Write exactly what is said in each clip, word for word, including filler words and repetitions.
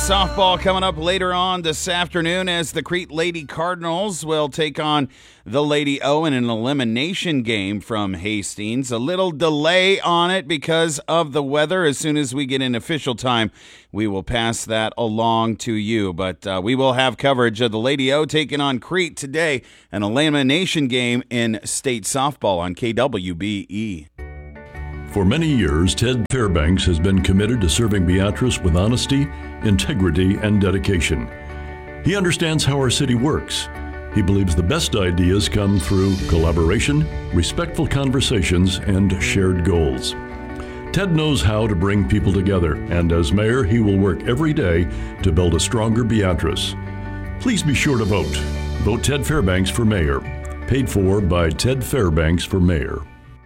Softball coming up later on this afternoon as the Crete Lady Cardinals will take on the Lady O in an elimination game from Hastings. A little delay on it because of the weather. As soon as we get an official time, we will pass that along to you. But uh, we will have coverage of the Lady O taking on Crete today, an elimination game in state softball on K W B E. For many years, Ted Fairbanks has been committed to serving Beatrice with honesty, integrity, and dedication. He understands how our city works. He believes the best ideas come through collaboration, respectful conversations, and shared goals. Ted knows how to bring people together, and as mayor, he will work every day to build a stronger Beatrice. Please be sure to vote. Vote Ted Fairbanks for mayor. Paid for by Ted Fairbanks for mayor.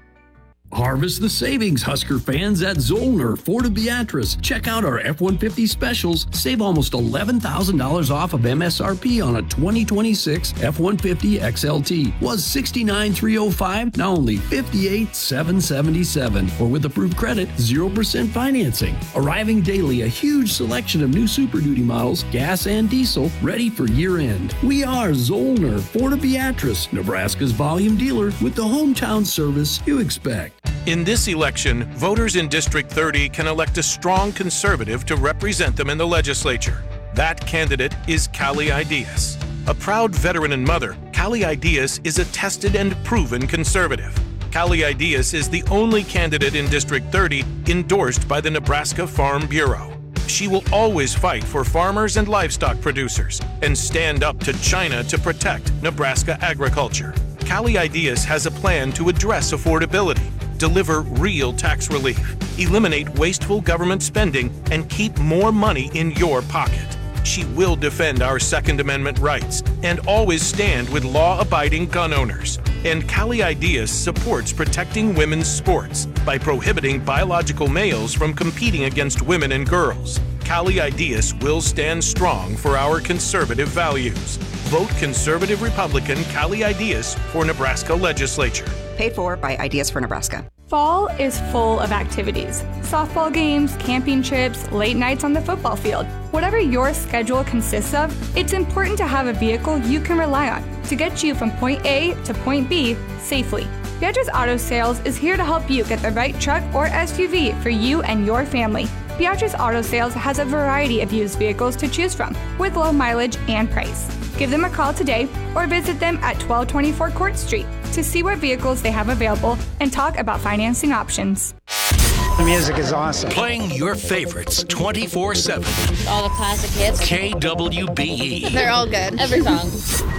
Harvest the savings, Husker fans, at Zollner, Ford of Beatrice. Check out our F one fifty specials. Save almost eleven thousand dollars off of M S R P on a twenty twenty-six F one fifty X L T. Was sixty-nine thousand three hundred five dollars, now only fifty-eight thousand seven hundred seventy-seven dollars. Or with approved credit, zero percent financing. Arriving daily, a huge selection of new Super Duty models, gas and diesel, ready for year-end. We are Zollner, Ford of Beatrice, Nebraska's volume dealer with the hometown service you expect. In this election, voters in District thirty can elect a strong conservative to represent them in the legislature. That candidate is Callie Ideas. A proud veteran and mother, Callie Ideas is a tested and proven conservative. Callie Ideas is the only candidate in District thirty endorsed by the Nebraska Farm Bureau. She will always fight for farmers and livestock producers and stand up to China to protect Nebraska agriculture. Callie Ideas has a plan to address affordability, deliver real tax relief, eliminate wasteful government spending, and keep more money in your pocket. She will defend our Second Amendment rights and always stand with law-abiding gun owners. And Callie Ideas supports protecting women's sports by prohibiting biological males from competing against women and girls. Callie Ideas will stand strong for our conservative values. Vote Conservative Republican Callie Ideas for Nebraska Legislature. Paid for by Ideas for Nebraska. Fall is full of activities. Softball games, camping trips, late nights on the football field. Whatever your schedule consists of, it's important to have a vehicle you can rely on to get you from point A to point B safely. Beatrice Auto Sales is here to help you get the right truck or S U V for you and your family. Beatrice Auto Sales has a variety of used vehicles to choose from with low mileage and price. Give them a call today or visit them at twelve twenty-four Court Street to see what vehicles they have available and talk about financing options. The music is awesome. Playing your favorites twenty-four seven. All the classic hits. K W B E. They're all good. Every song.